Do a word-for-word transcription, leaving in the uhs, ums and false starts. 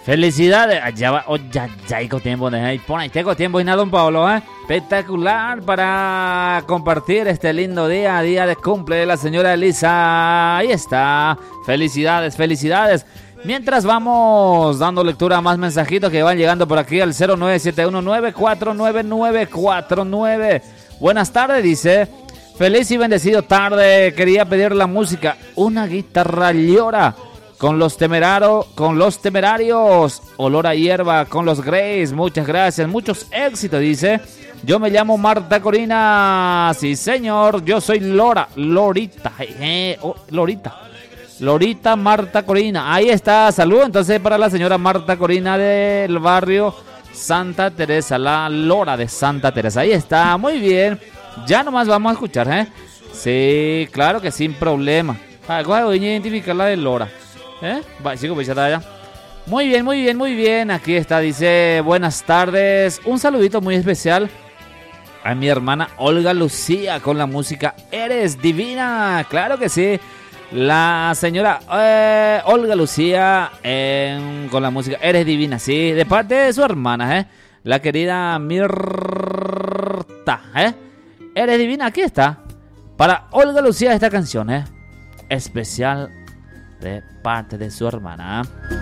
Felicidades. Ya va. Oh, ya, ya hay tiempo. Ahí pon ahí. Tengo tiempo y nada, don Pablo, ¿eh? Espectacular para compartir este lindo día. Día de cumple de la señora Elisa. Ahí está. Felicidades, felicidades. Mientras vamos dando lectura a más mensajitos que van llegando por aquí al cero nueve siete uno nueve cuatro nueve nueve cuatro nueve. Buenas tardes, dice. Feliz y bendecido tarde. Quería pedir la música. Una guitarra llora. Con los, temeraro, con los temerarios, olor a hierba, con los Grays, muchas gracias, muchos éxitos, dice. Yo me llamo Marta Corina, sí señor, yo soy Lora, Lorita, eh, oh, Lorita, Lorita Marta Corina, ahí está, saludo entonces para la señora Marta Corina del barrio Santa Teresa, la Lora de Santa Teresa, ahí está, muy bien, ya nomás vamos a escuchar, ¿eh? Sí, claro que sin problema, algo voy a identificar la de Lora. ¿Eh? Va, sigo, pues ya está allá. Muy bien, muy bien, muy bien. Aquí está, dice, buenas tardes. Un saludito muy especial a mi hermana Olga Lucía con la música Eres Divina. Claro que sí. La señora eh, Olga Lucía eh, con la música Eres Divina, sí. De parte de su hermana, ¿eh? La querida Mirta, ¿eh? Eres Divina, aquí está. Para Olga Lucía esta canción, ¿eh? Especial de parte de su hermana.